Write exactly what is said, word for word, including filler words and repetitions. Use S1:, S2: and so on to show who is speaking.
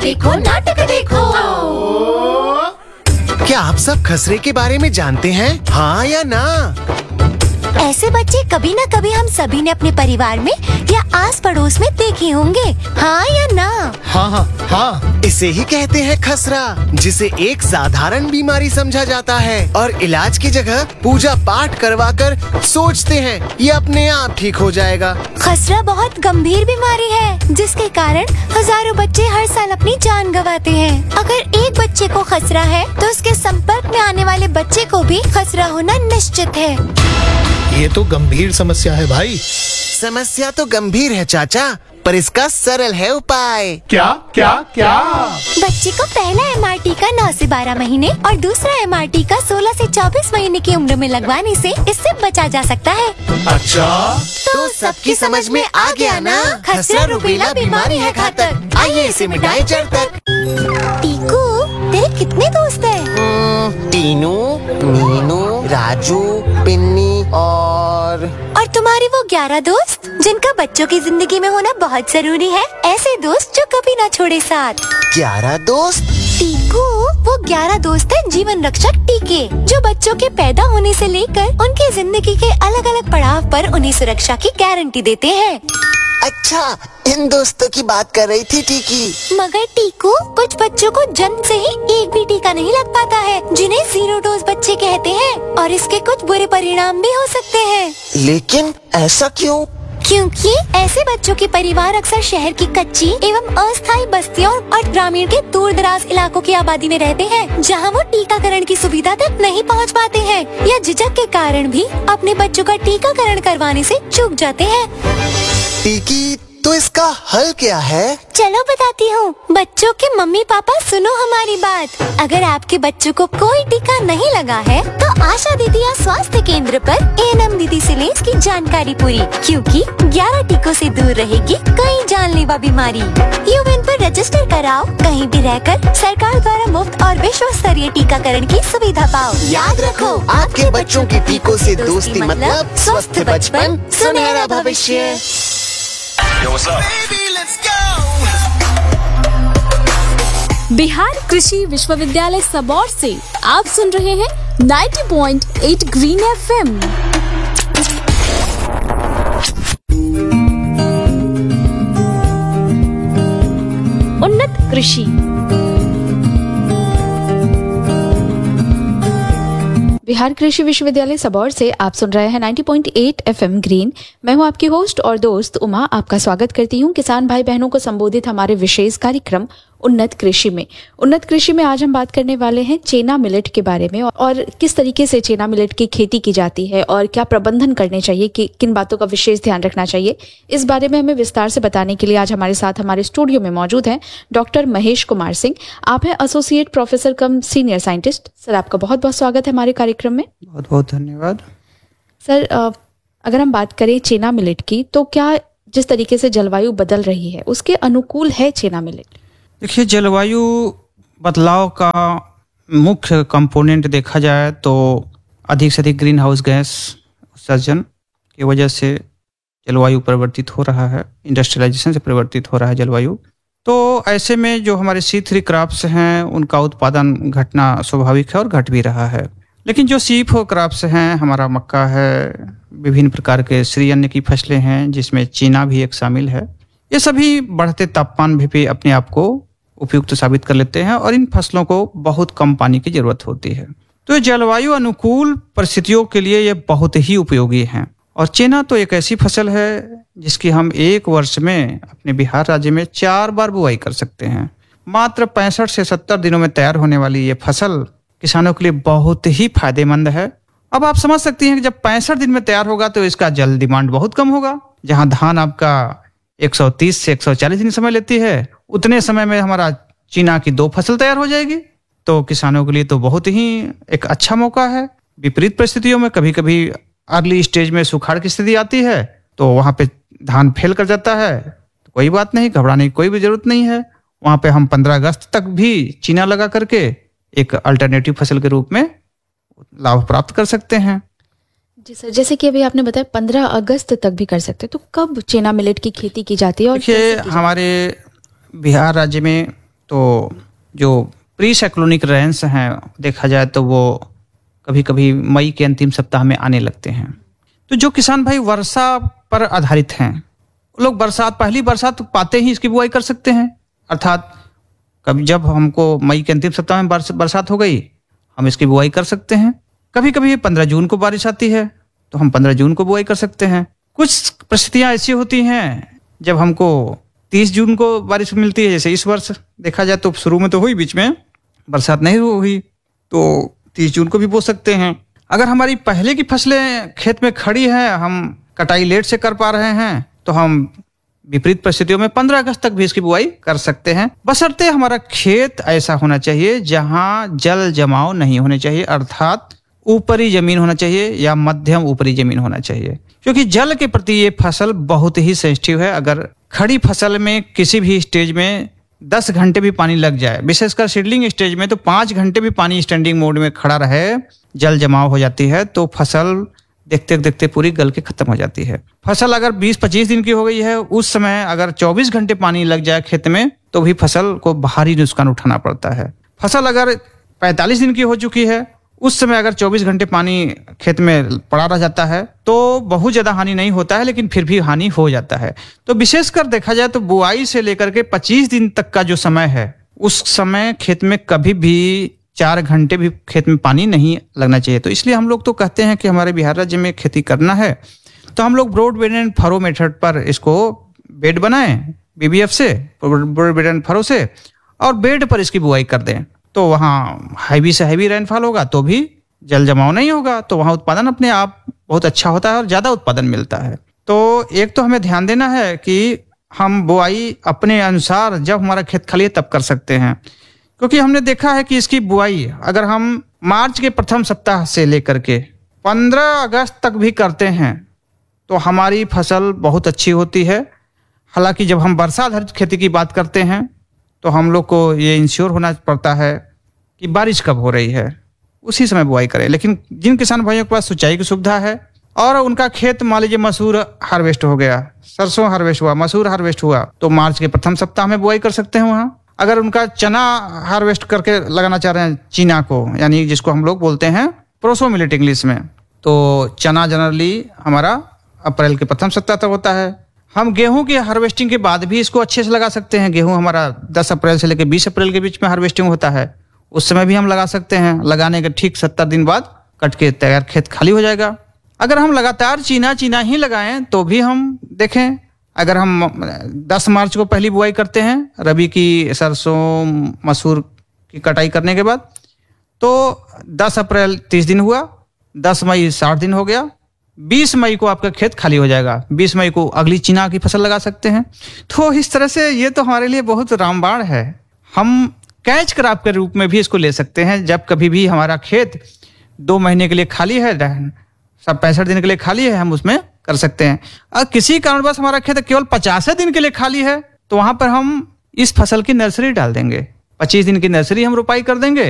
S1: देखो नाटक देखो।
S2: क्या आप सब खसरे के बारे में जानते हैं, हाँ या ना?
S3: ऐसे बच्चे कभी न कभी हम सभी ने अपने परिवार में या आस पड़ोस में देखे होंगे, हाँ या ना?
S2: हाँ हाँ हाँ, इसे ही कहते हैं खसरा, जिसे एक साधारण बीमारी समझा जाता है और इलाज की जगह पूजा पाठ करवाकर सोचते हैं ये अपने आप ठीक हो जाएगा।
S3: खसरा बहुत गंभीर बीमारी है जिसके कारण हजारों बच्चे हर साल अपनी जान गंवाते हैं। अगर एक बच्चे को खसरा है तो उसके संपर्क में आने वाले बच्चे को भी खसरा होना निश्चित है।
S4: ये तो गंभीर समस्या है भाई।
S2: समस्या तो गंभीर है चाचा, पर इसका सरल है उपाय।
S4: क्या क्या क्या?
S3: बच्चे को पहला एम आर टी का नौ से बारह महीने और दूसरा एम आर टी का सोलह से चौबीस महीने की उम्र में लगवाने से इससे बचा जा सकता है।
S4: अच्छा,
S2: तो सबकी समझ में आ गया ना, खसरा रुबेला बीमारी है घातक। आइए इसे मिटाएं जड़ तक।
S3: टीकू, तेरे कितने दोस्त हैं?
S2: टीनू, मीनू, राजू, पिन्नी और
S3: और तुम्हारे वो ग्यारह दोस्त जिनका बच्चों की जिंदगी में होना बहुत जरूरी है, ऐसे दोस्त जो कभी ना छोड़े साथ।
S2: ग्यारह दोस्त?
S3: टीकू, वो ग्यारह दोस्त हैं जीवन रक्षक टीके, जो बच्चों के पैदा होने से लेकर उनकी जिंदगी के अलग अलग पड़ाव पर उन्हें सुरक्षा की गारंटी देते हैं।
S2: अच्छा, इन दोस्तों की बात कर रही थी टीकी।
S3: मगर टीकू, कुछ बच्चों को जन्म से ही एक भी टीका नहीं लग पाता है, जिन्हें जीरो डोज बच्चे कहते हैं, और इसके कुछ बुरे परिणाम भी हो सकते हैं।
S2: लेकिन ऐसा क्यों?
S3: क्योंकि ऐसे बच्चों के परिवार अक्सर शहर की कच्ची एवं अस्थायी बस्तियों और ग्रामीण के दूर दराज इलाकों की आबादी में रहते हैं, जहां वो टीकाकरण की सुविधा तक नहीं पहुंच पाते हैं या झिझक के कारण भी अपने बच्चों का टीकाकरण करवाने से चूक जाते हैं।
S2: टीकी, तो इसका हल क्या है?
S3: चलो बताती हूँ। बच्चों के मम्मी पापा सुनो हमारी बात। अगर आपके बच्चों को कोई टीका नहीं लगा है तो आशा दीदी या स्वास्थ्य केंद्र पर ए एन एम दीदी से ले इसकी जानकारी पूरी, क्योंकि ग्यारह टीकों से दूर रहेगी कई जानलेवा बीमारी। यूएन पर रजिस्टर कराओ, कहीं भी रहकर सरकार द्वारा मुफ्त और विश्व स्तरीय टीकाकरण की सुविधा पाओ।
S2: याद रखो, आपके बच्चों की टीकों से दोस्ती मतलब स्वस्थ बचपन, सुनहरा भविष्य।
S5: Yo, what's up? Baby, let's go!
S6: Bihar कृषि विश्वविद्यालय सबौर से आप सुन रहे हैं नब्बे पॉइंट आठ ग्रीन एफ एम। उन्नत कृषि। बिहार कृषि विश्वविद्यालय सबौर से आप सुन रहे हैं नब्बे पॉइंट आठ एफएम ग्रीन। मैं हूं आपकी होस्ट और दोस्त उमा, आपका स्वागत करती हूं किसान भाई बहनों को संबोधित हमारे विशेष कार्यक्रम उन्नत कृषि में। उन्नत कृषि में आज हम बात करने वाले हैं चेना मिलेट के बारे में, और किस तरीके से चेना मिलेट की खेती की जाती है और क्या प्रबंधन करने चाहिए, कि किन बातों का विशेष ध्यान रखना चाहिए। इस बारे में हमें विस्तार से बताने के लिए आज हमारे साथ हमारे स्टूडियो में मौजूद हैं डॉक्टर महेश कुमार सिंह। आप हैं एसोसिएट प्रोफेसर कम सीनियर साइंटिस्ट। सर, आपका बहुत बहुत स्वागत है हमारे कार्यक्रम में।
S7: बहुत बहुत धन्यवाद।
S6: सर, अगर हम बात करें चेना मिलेट की, तो क्या जिस तरीके से जलवायु बदल रही है उसके अनुकूल है चेना मिलेट?
S7: देखिए, जलवायु बदलाव का मुख्य कंपोनेंट देखा जाए तो अधिक से अधिक ग्रीन हाउस गैस उत्सर्जन की वजह से जलवायु परिवर्तित हो रहा है, इंडस्ट्रियलाइजेशन से परिवर्तित हो रहा है जलवायु। तो ऐसे में जो हमारे सी थ्री क्रॉप्स हैं उनका उत्पादन घटना स्वाभाविक है और घट भी रहा है। लेकिन जो सी फोर क्रॉप्स हैं, हमारा मक्का है, विभिन्न प्रकार के श्री अन्न की फसलें हैं जिसमें चीना भी एक शामिल है, ये सभी बढ़ते तापमान भी, भी अपने आप को उपयुक्त साबित कर लेते हैं और इन फसलों को बहुत कम पानी की जरूरत होती है। तो जलवायु अनुकूल परिस्थितियों के लिए ये बहुत ही उपयोगी हैं। और चेना तो एक ऐसी फसल है जिसकी हम एक वर्ष में अपने बिहार राज्य में चार बार बुआई कर सकते हैं। मात्र पैंसठ से सत्तर दिनों में तैयार होने वाली ये फसल किसानों के लिए बहुत ही फायदेमंद है। अब आप समझ सकती हैं कि जब पैंसठ दिन में तैयार होगा तो इसका जल डिमांड बहुत कम होगा। जहां धान आपका एक सौ तीस से एक सौ चालीस दिन समय लेती है, उतने समय में हमारा चीना की दो फसल तैयार हो जाएगी। तो किसानों के लिए तो बहुत ही एक अच्छा मौका है। विपरीत परिस्थितियों में कभी कभी अर्ली स्टेज में सुखाड़ की स्थिति आती है तो वहां पे धान फेल कर जाता है, तो कोई बात नहीं, घबराने की कोई भी जरूरत नहीं है। वहां पे हम पंद्रह अगस्त तक भी चीना लगा करके एक अल्टरनेटिव फसल के रूप में लाभ प्राप्त कर सकते हैं।
S6: जी सर, जैसे कि अभी आपने बताया पंद्रह अगस्त तक भी कर सकते हैं, तो कब चेना मिलेट की खेती की जाती है? और
S7: देखिए, हमारे बिहार राज्य में तो जो प्री साइक्लोनिक रेंस हैं देखा जाए तो वो कभी कभी मई के अंतिम सप्ताह में आने लगते हैं। तो जो किसान भाई वर्षा पर आधारित हैं वो लोग बरसात पहली बरसात पाते ही इसकी बुआई कर सकते हैं। अर्थात कभी जब हमको मई के अंतिम सप्ताह में बरस, बरसात हो गई हम इसकी बुआई कर सकते हैं। कभी कभी पंद्रह जून को बारिश आती है तो हम पंद्रह जून को बुआई कर सकते हैं। कुछ परिस्थितियां ऐसी होती हैं जब हमको तीस जून को बारिश मिलती है, जैसे इस वर्ष देखा जाए तो शुरू में तो हुई, बीच में बरसात नहीं हुई तो तीस जून को भी बो सकते हैं। अगर हमारी पहले की फसलें खेत में खड़ी हैं, हम कटाई लेट से कर पा रहे हैं तो हम विपरीत परिस्थितियों में पंद्रह अगस्त तक भी इसकी बुआई कर सकते हैं, बशर्ते हमारा खेत ऐसा होना चाहिए जहां जल जमाव नहीं होने चाहिए, अर्थात ऊपरी जमीन होना चाहिए या मध्यम ऊपरी जमीन होना चाहिए, क्योंकि जल के प्रति ये फसल बहुत ही सेंसिटिव है। अगर खड़ी फसल में किसी भी स्टेज में दस घंटे भी पानी लग जाए, विशेषकर सीडलिंग स्टेज में तो पाँच घंटे भी पानी स्टैंडिंग मोड में खड़ा रहे, जल जमाव हो जाती है तो फसल देखते देखते पूरी गल के खत्म हो जाती है। फसल अगर बीस पच्चीस दिन की हो गई है, उस समय अगर चौबीस घंटे पानी लग जाए खेत में तो भी फसल को भारी नुकसान उठाना पड़ता है। फसल अगर पैंतालीस दिन की हो चुकी है, उस समय अगर चौबीस घंटे पानी खेत में पड़ा रह जाता है तो बहुत ज्यादा हानि नहीं होता है, लेकिन फिर भी हानि हो जाता है। तो विशेषकर देखा जाए तो बुआई से लेकर के पच्चीस दिन तक का जो समय है, उस समय खेत में कभी भी चार घंटे भी खेत में पानी नहीं लगना चाहिए। तो इसलिए हम लोग तो कहते हैं कि हमारे बिहार राज्य में खेती करना है तो हम लोग broad bed and furrow method पर इसको बेड बनाएं बीबीएफ से, ब्रॉड बेड एंड फरो से, और बेड पर इसकी बुआई कर दें। तो वहाँ हैवी से हैवी रेनफॉल होगा तो भी जल जमाव नहीं होगा, तो वहाँ उत्पादन अपने आप बहुत अच्छा होता है और ज़्यादा उत्पादन मिलता है। तो एक तो हमें ध्यान देना है कि हम बुआई अपने अनुसार जब हमारा खेत खाली है तब कर सकते हैं, क्योंकि हमने देखा है कि इसकी बुआई अगर हम मार्च के प्रथम सप्ताह से लेकर के पंद्रह अगस्त तक भी करते हैं तो हमारी फसल बहुत अच्छी होती है। हालांकि जब हम वर्षा आधारित खेती की बात करते हैं तो हम लोग को ये इंश्योर होना पड़ता है कि बारिश कब हो रही है, उसी समय बुआई करें। लेकिन जिन किसान भाइयों के पास सिंचाई की सुविधा है और उनका खेत मान लीजिए मसूर हार्वेस्ट हो गया, सरसों हार्वेस्ट हुआ, मसूर हार्वेस्ट हुआ, तो मार्च के प्रथम सप्ताह में बुआई कर सकते हैं वहाँ। अगर उनका चना हार्वेस्ट करके लगाना चाह रहे हैं, चीना को, यानी जिसको हम लोग बोलते हैं प्रोसो मिलेट इंग्लिश में, तो चना जनरली हमारा अप्रैल के प्रथम सप्ताह तक होता है। हम गेहूं की हार्वेस्टिंग के बाद भी इसको अच्छे से लगा सकते हैं। गेहूं हमारा दस अप्रैल से लेकर बीस अप्रैल के बीच में हार्वेस्टिंग होता है, उस समय भी हम लगा सकते हैं। लगाने के ठीक सत्तर दिन बाद कट के तैयार खेत खाली हो जाएगा। अगर हम लगातार चीना चीना ही लगाएं तो भी हम देखें, अगर हम दस मार्च को पहली बुआई करते हैं रबी की सरसों मसूर की कटाई करने के बाद, तो दस अप्रैल तीस दिन हुआ, दस मई साठ दिन हो गया, बीस मई को आपका खेत खाली हो जाएगा। बीस मई को अगली चीना की फसल लगा सकते हैं। तो इस तरह से ये तो हमारे लिए बहुत रामबाण है। हम कैच क्रॉप के रूप में भी इसको ले सकते हैं। जब कभी भी हमारा खेत दो महीने के लिए खाली है, सब पैंसठ दिन के लिए खाली है, हम उसमें कर सकते हैं। अगर किसी कारणवश हमारा खेत केवल पचास दिन के लिए खाली है तो वहां पर हम इस फसल की नर्सरी डाल देंगे। पच्चीस दिन की नर्सरी हम रोपाई कर देंगे